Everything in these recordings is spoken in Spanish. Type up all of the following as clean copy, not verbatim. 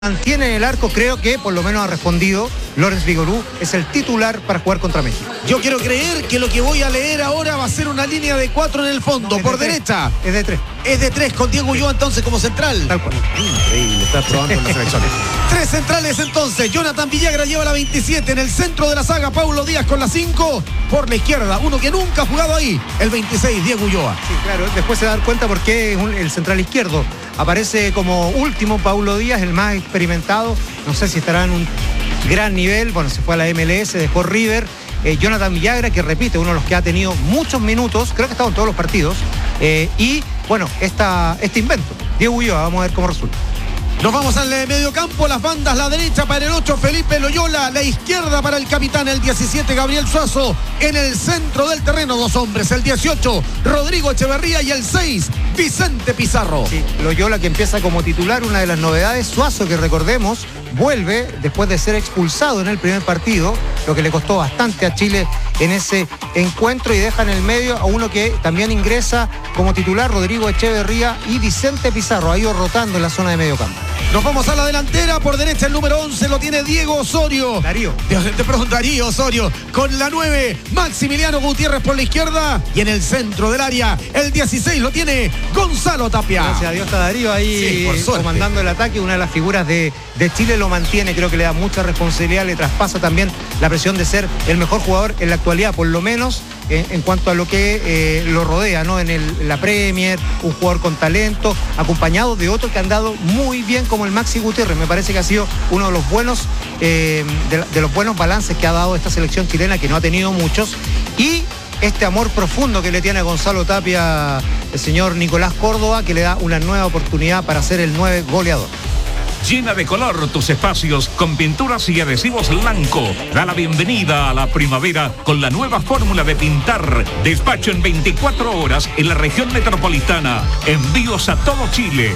mantiene en el arco, creo que por lo menos ha respondido. Lorenz Vigorú es el titular para jugar contra México. Yo quiero creer que lo que voy a leer ahora va a ser una línea de 4 en el fondo, No, por derecha. Es de 3. Es de 3 con Diego Ulloa entonces como central. Tal cual. Increíble, está probando en las selecciones. 3 centrales entonces. Jonathan Villagra lleva la 27 en el centro de la saga. Paulo Díaz con la 5 por la izquierda. Uno que nunca ha jugado ahí, el 26, Diego Ulloa. Sí, claro. Después se da cuenta por qué el central izquierdo aparece como último Paulo Díaz, el más experimentado. No sé si estará en un gran nivel. Bueno, se fue a la MLS, dejó River. Jonathan Villagra, que repite, uno de los que ha tenido muchos minutos, creo que ha estado en todos los partidos. Y bueno, este invento, Diego Ulloa, vamos a ver cómo resulta. Nos vamos al medio campo, las bandas, la derecha para el 8, Felipe Loyola, la izquierda para el capitán, el 17, Gabriel Suazo, en el centro del terreno, dos hombres, el 18, Rodrigo Echeverría y el 6, Vicente Pizarro. Sí, Loyola que empieza como titular, una de las novedades, Suazo que recordemos, vuelve después de ser expulsado en el primer partido, lo que le costó bastante a Chile en ese encuentro, y deja en el medio a uno que también ingresa como titular, Rodrigo Echeverría y Vicente Pizarro, ha ido rotando en la zona de medio campo. Nos vamos a la delantera, por derecha el número 11 lo tiene Diego Osorio. Darío Osorio, con la 9, Maximiliano Gutiérrez por la izquierda, y en el centro del área, el 16 lo tiene Gonzalo Tapia. Gracias a Dios está Darío ahí, sí, comandando el ataque, una de las figuras de Chile, lo mantiene, creo que le da mucha responsabilidad, le traspasa también la presión de ser el mejor jugador en la actualidad, por lo menos en cuanto a lo que lo rodea, ¿no? En la Premier, un jugador con talento, acompañado de otro que han dado muy bien como el Maxi Gutiérrez. Me parece que ha sido uno de los buenos de los buenos balances que ha dado esta selección chilena, que no ha tenido muchos, y este amor profundo que le tiene a Gonzalo Tapia el señor Nicolás Córdoba, que le da una nueva oportunidad para ser el 9 goleador. Llena de color tus espacios con pinturas y adhesivos Lanco. Da la bienvenida a la primavera con la nueva fórmula de pintar. Despacho en 24 horas en la región metropolitana. Envíos a todo Chile.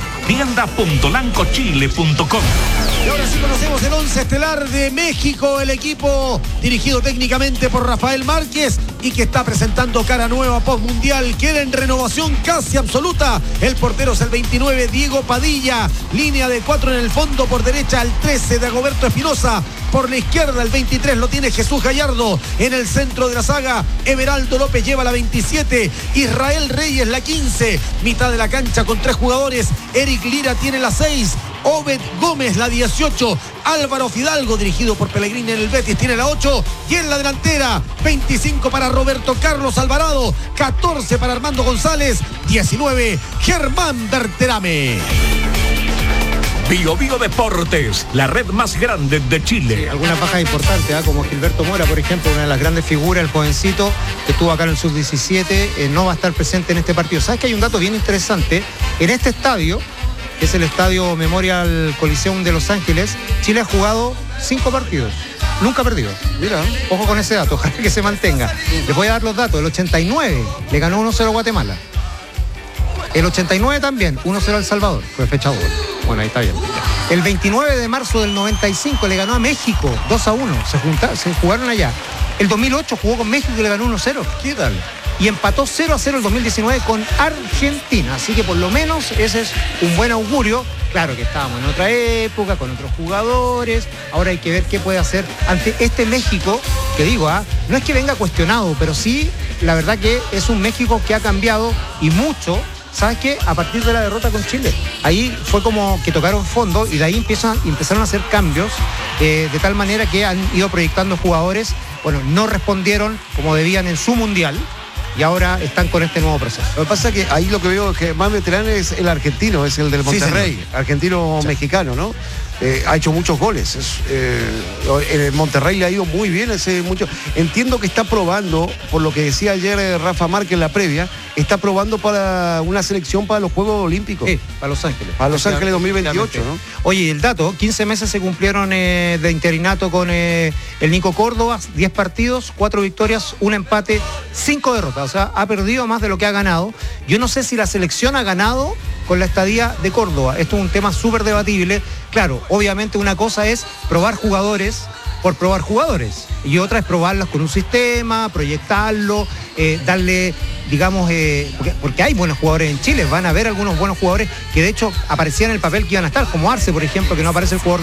Tienda.lancochile.com. Y ahora sí conocemos el 11 estelar de México, el equipo dirigido técnicamente por Rafael Márquez y que está presentando cara nueva postmundial. Quieren renovación casi absoluta. El portero es el 29, Diego Padilla. Línea de 4 en el fondo, por derecha el 13 de Roberto Espinosa. Por la izquierda el 23 lo tiene Jesús Gallardo. En el centro de la saga, Everaldo López lleva la 27. Israel Reyes la 15. Mitad de la cancha con 3 jugadores. Eric Lira tiene la 6. Obed Gómez la 18, Álvaro Fidalgo, dirigido por Pellegrini en el Betis, tiene la 8, y en la delantera 25 para Roberto Carlos Alvarado, 14 para Armando González, 19 Germán Berterame. Bio Deportes, la red más grande de Chile. Sí, algunas bajas importantes, como Gilberto Mora, por ejemplo, una de las grandes figuras, el jovencito que estuvo acá en el Sub-17, no va a estar presente en este partido. ¿Sabes que hay un dato bien interesante? En este estadio, que es el Estadio Memorial Coliseum de Los Ángeles, Chile ha jugado 5 partidos. Nunca ha perdido. Mira. Ojo con ese dato, ojalá que se mantenga. Les voy a dar los datos. El 89 le ganó 1-0 a Guatemala. El 89 también, 1-0 a El Salvador. Fue fecha doble. Bueno, ahí está bien. El 29 de marzo del 95 le ganó a México 2-1. Se jugaron allá. El 2008 jugó con México y le ganó 1-0. ¿Qué tal? Y empató 0-0 el 2019 con Argentina. Así que por lo menos ese es un buen augurio. Claro que estábamos en otra época, con otros jugadores. Ahora hay que ver qué puede hacer ante este México, que digo, no es que venga cuestionado, pero sí, la verdad que es un México que ha cambiado y mucho. ¿Sabes qué? A partir de la derrota con Chile. Ahí fue como que tocaron fondo y de ahí empezaron a hacer cambios de tal manera que han ido proyectando jugadores. Bueno, no respondieron como debían en su mundial. Y ahora están con este nuevo proceso. Lo que pasa es que ahí lo que veo es que más veterano es el argentino, es el del Monterrey, sí, argentino-mexicano, ¿no? Ha hecho muchos goles. En el Monterrey le ha ido muy bien. Entiendo que está probando, por lo que decía ayer Rafa Márquez en la previa, está probando para una selección para los Juegos Olímpicos. Sí, para Los Ángeles. Para Los Ángeles 2028, ¿no? Oye, el dato, 15 meses se cumplieron de interinato con el Nico Córdoba, 10 partidos, 4 victorias, 1 empate, 5 derrotas. O sea, ha perdido más de lo que ha ganado. Yo no sé si la selección ha ganado con la estadía de Córdoba. Esto es un tema súper debatible. Claro, obviamente una cosa es probar jugadores por probar jugadores y otra es probarlos con un sistema, proyectarlo, darle, digamos, porque hay buenos jugadores en Chile, van a haber algunos buenos jugadores que de hecho aparecían en el papel que iban a estar, como Arce, por ejemplo, que no aparece el jugador